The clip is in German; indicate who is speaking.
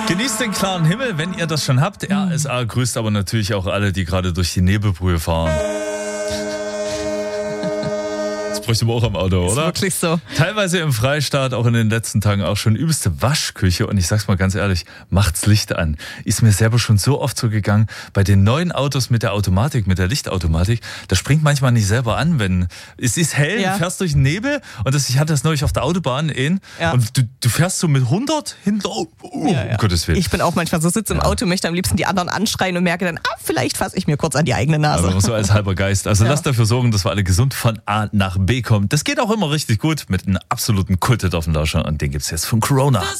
Speaker 1: Genießt den klaren Himmel, wenn ihr das schon habt. RSA grüßt aber natürlich auch alle, die gerade durch die Nebelbrühe fahren. Das bräuchte man auch am Auto, oder?
Speaker 2: Ist wirklich so.
Speaker 1: Teilweise im Freistaat, auch in den letzten Tagen auch schon übelste Waschküche. Und ich sag's mal ganz ehrlich, macht's Licht an. Ist mir selber schon so oft so gegangen, bei den neuen Autos mit der Automatik, mit der Lichtautomatik, das springt manchmal nicht selber an, wenn es ist hell, du fährst durch den Nebel. Und ich hatte das neulich auf der Autobahn und du fährst so mit 100 hinter, um Gottes Willen.
Speaker 2: Ich bin auch manchmal so, sitze im Auto, möchte am liebsten die anderen anschreien und merke dann, vielleicht fasse ich mir kurz an die eigene Nase.
Speaker 1: Aber so als halber Geist. Also lasst dafür sorgen, dass wir alle gesund von A nach B kommen. Das geht auch immer richtig gut mit einem absoluten Kultet auf dem Lauscher und den gibt's jetzt von Corona.